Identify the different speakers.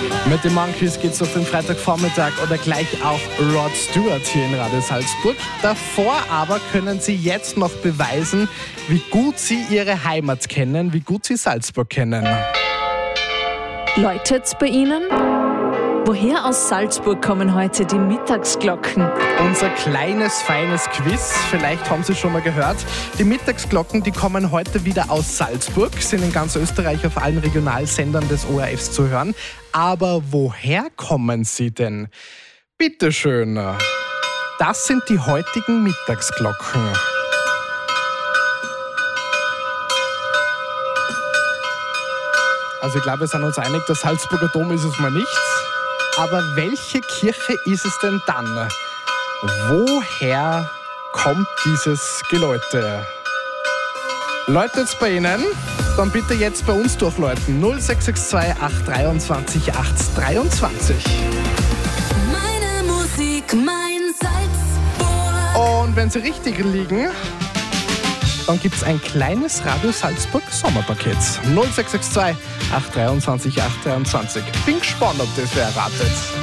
Speaker 1: Mit den Monkeys geht's auf den Freitagvormittag oder gleich auch Rod Stewart hier in Radio Salzburg. Davor aber können Sie jetzt noch beweisen, wie gut Sie Ihre Heimat kennen, wie gut Sie Salzburg kennen.
Speaker 2: Läutet's bei Ihnen? Woher aus Salzburg kommen heute die Mittagsglocken?
Speaker 1: Unser kleines, feines Quiz, vielleicht haben Sie schon mal gehört. Die Mittagsglocken, die kommen heute wieder aus Salzburg, sind in ganz Österreich auf allen Regionalsendern des ORFs zu hören. Aber woher kommen sie denn? Bitteschön. Das sind die heutigen Mittagsglocken. Also ich glaube, wir sind uns einig, der Salzburger Dom ist es mal nichts. Aber welche Kirche ist es denn dann? Woher kommt dieses Geläute? Läutet's bei Ihnen? Dann bitte jetzt bei uns durchläuten. 0662 823 823.
Speaker 3: Meine Musik, mein Salzburg.
Speaker 1: Und wenn Sie richtig liegen, dann gibt es ein kleines Radio Salzburg Sommerpaket. 0662 823 823. Bin gespannt, ob das wer erratet.